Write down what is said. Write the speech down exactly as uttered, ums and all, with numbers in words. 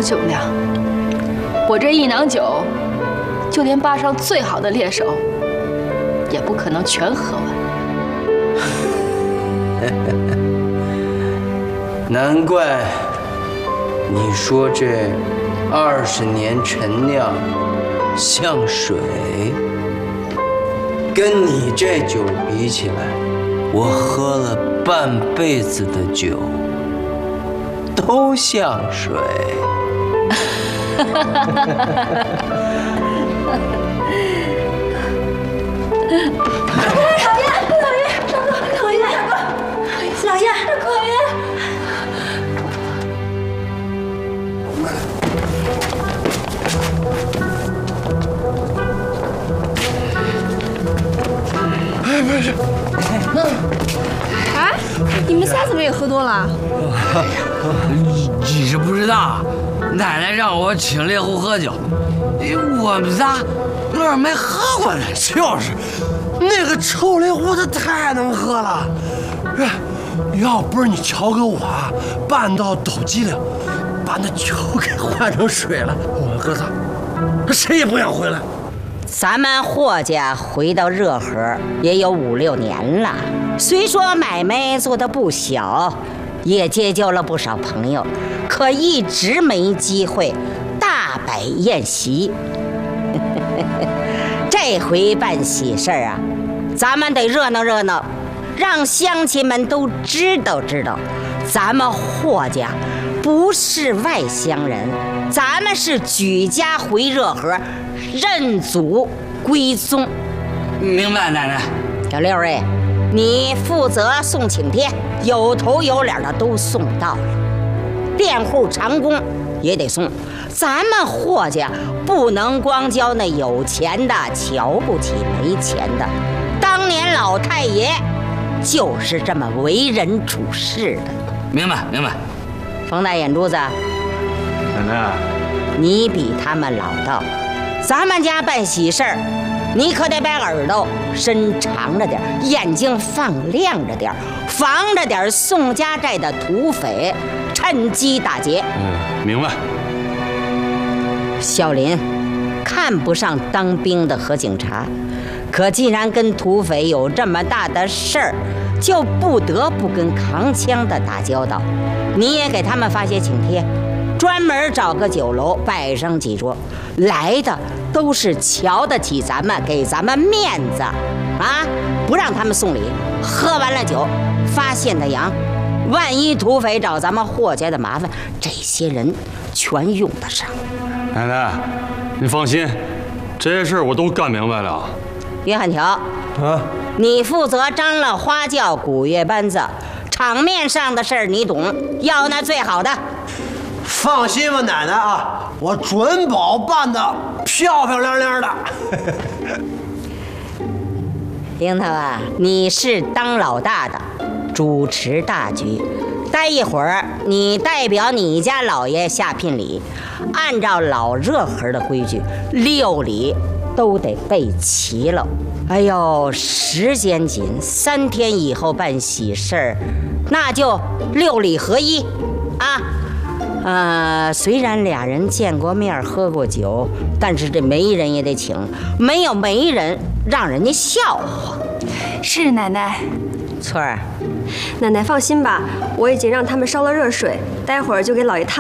好酒量，我这一囊酒，就连坝上最好的猎手，也不可能全喝完。 难怪你说这二十年陈酿像水，跟你这酒比起来，我喝了半辈子的酒，都像水。 老爷，老爷，老爷，老爷，老爷。 哎，不是， 啊，你们仨怎么也喝多了？ 你你是不知道，奶奶让我请猎户喝酒，我们仨那没喝过呢。就是，那个臭猎户他太能喝了，要不是你乔哥我绊到斗机灵，把那酒给换成水了，我们哥仨谁也不想回来。 咱们霍家回到热河也有五六年了，虽说买卖做得不小，也结交了不少朋友，可一直没机会大摆宴席。这回办喜事儿啊，咱们得热闹热闹，让乡亲们都知道知道，咱们霍家不是外乡人，咱们是举家回热河认祖归宗。 明白，奶奶。 小六哎，你负责送请帖，有头有脸的都送到了，佃户长工也得送。咱们霍家不能光教那有钱的瞧不起没钱的，当年老太爷就是这么为人处事的。 明白明白。 冯大眼珠子， 奶奶， 你比他们老道，咱们家办喜事儿，你可得把耳朵伸长着点，眼睛放亮着点，防着点宋家寨的土匪趁机打劫。 嗯，明白。 小林看不上当兵的和警察，可既然跟土匪有这么大的事儿，就不得不跟扛枪的打交道。你也给他们发些请帖，专门找个酒楼摆上几桌，来的都是瞧得起咱们，给咱们面子啊！不让他们送礼，喝完了酒发现的洋，万一土匪找咱们霍家的麻烦，这些人全用得上。 奶奶，你放心，这些事儿我都干明白了。 约翰条啊， 你负责张罗花轿、鼓乐班子，场面上的事儿你懂，要那最好的。 放心吧，奶奶啊，我准保办得漂漂亮亮的。 樱桃啊，你是当老大的，主持大局。待一会儿你代表你家老爷下聘礼，按照老热河的规矩，六礼都得备齐了。哎呦，时间紧，三天以后办喜事儿，那就六礼合一啊。呃，虽然俩人见过面喝过酒，但是这媒人也得请，没有媒人让人家笑话。 是奶奶。 翠儿， 奶奶放心吧，我已经让他们烧了热水，待会儿就给老爷烫。